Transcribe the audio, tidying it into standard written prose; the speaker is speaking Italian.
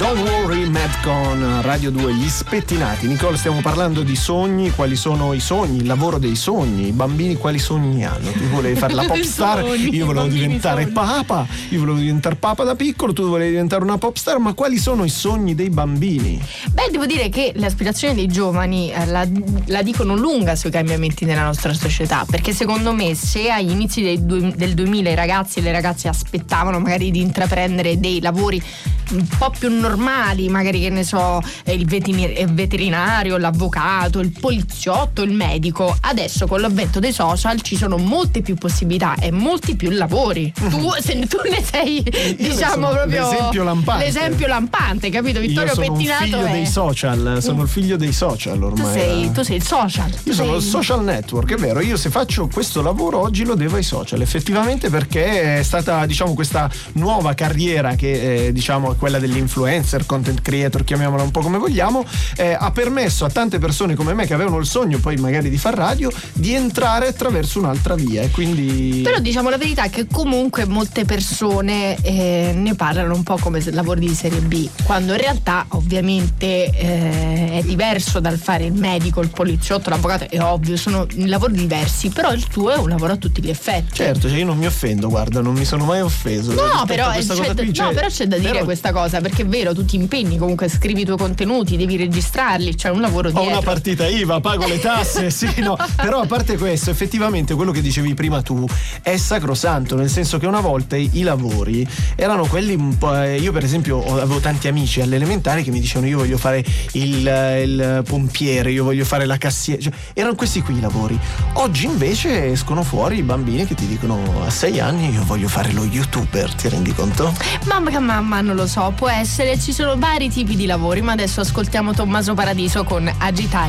Don't Worry, Matt con Radio 2, gli spettinati. Nicole, stiamo parlando di sogni. Quali sono i sogni, il lavoro dei sogni? I bambini quali sogni hanno? Tu volevi fare la pop star, io volevo diventare papa, io volevo diventare papa da piccolo, tu volevi diventare una pop star, ma quali sono i sogni dei bambini? Beh, devo dire che le aspirazioni dei giovani la dicono lunga sui cambiamenti nella nostra società, perché secondo me se agli inizi del 2000 i ragazzi e le ragazze aspettavano magari di intraprendere dei lavori un po' più normali, magari che ne so, il veterinario, l'avvocato, il poliziotto, il medico, adesso con l'avvento dei social ci sono molte più possibilità e molti più lavori. Tu ne sei, diciamo, proprio l'esempio lampante, capito? Vittorio Pettinato sono il figlio dei social, sono il figlio dei social ormai. Tu sei il social. Io sono il social network, è vero. Io se faccio questo lavoro oggi lo devo ai social, effettivamente, perché è stata, diciamo, questa nuova carriera che diciamo è quella dell'influencer, content creator, chiamiamola un po' come vogliamo, ha permesso a tante persone come me che avevano il sogno poi magari di far radio di entrare attraverso un'altra via, e quindi... Però diciamo la verità è che comunque molte persone ne parlano un po' come lavori di serie B, quando in realtà ovviamente è diverso dal fare il medico, il poliziotto, l'avvocato, è ovvio, sono lavori diversi, però il tuo è un lavoro a tutti gli effetti. Certo, cioè io non mi offendo, guarda, non mi sono mai offeso. No, però c'è da dire questa cosa, perché è vero, tu ti impegni, comunque scrivi i tuoi contenuti, devi registrarli, c'è un lavoro dietro. Ho una partita IVA, pago le tasse, sì, no. Però a parte questo, effettivamente quello che dicevi prima tu è sacrosanto, nel senso che una volta i lavori erano quelli un po', io per esempio avevo tanti amici alle elementari che mi dicevano io voglio fare il pompiere, io voglio fare la cassiera, cioè, erano questi qui i lavori. Oggi invece escono fuori i bambini che ti dicono a 6 anni io voglio fare lo youtuber, ti rendi conto? Mamma, non lo so, può essere, ci sono vari tipi di lavori, ma adesso ascoltiamo Tommaso Paradiso con Agitare.